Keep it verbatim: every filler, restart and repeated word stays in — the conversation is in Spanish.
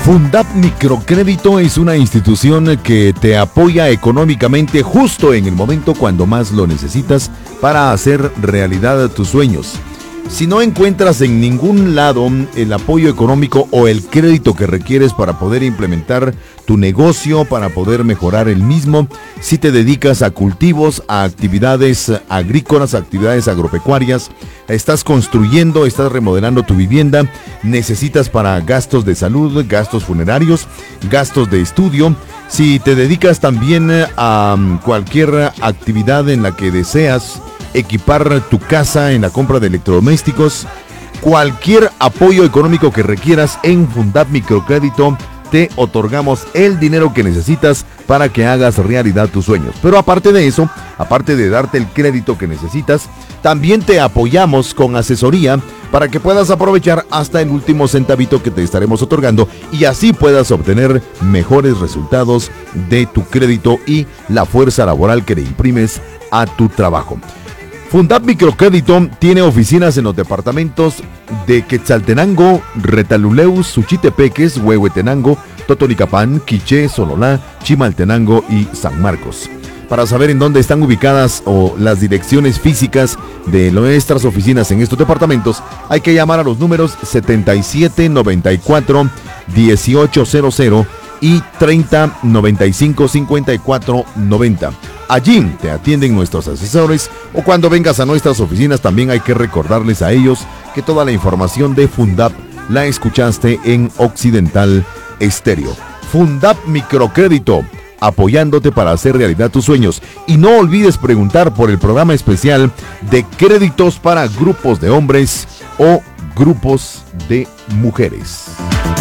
Fundap Microcrédito es una institución que te apoya económicamente justo en el momento cuando más lo necesitas para hacer realidad tus sueños. Si no encuentras en ningún lado el apoyo económico o el crédito que requieres para poder implementar tu negocio, para poder mejorar el mismo, si te dedicas a cultivos, a actividades agrícolas, a actividades agropecuarias, estás construyendo, estás remodelando tu vivienda, necesitas para gastos de salud, gastos funerarios, gastos de estudio, si te dedicas también a cualquier actividad en la que deseas equipar tu casa en la compra de electrodomésticos, cualquier apoyo económico que requieras en Fundap Microcrédito, te otorgamos el dinero que necesitas para que hagas realidad tus sueños. Pero aparte de eso, aparte de darte el crédito que necesitas, también te apoyamos con asesoría para que puedas aprovechar hasta el último centavito que te estaremos otorgando y así puedas obtener mejores resultados de tu crédito y la fuerza laboral que le imprimes a tu trabajo. Fundap Microcrédito tiene oficinas en los departamentos de Quetzaltenango, Retaluleu, Suchitepeques, Huehuetenango, Totonicapán, Quiché, Sololá, Chimaltenango y San Marcos. Para saber en dónde están ubicadas o las direcciones físicas de nuestras oficinas en estos departamentos, hay que llamar a los números setenta y siete noventa y cuatro dieciocho cero cero y treinta noventa y cinco cincuenta y cuatro noventa. Allí te atienden nuestros asesores o cuando vengas a nuestras oficinas también hay que recordarles a ellos que toda la información de Fundap la escuchaste en Occidental Estéreo. Fundap Microcrédito, apoyándote para hacer realidad tus sueños. Y no olvides preguntar por el programa especial de créditos para grupos de hombres o grupos de mujeres.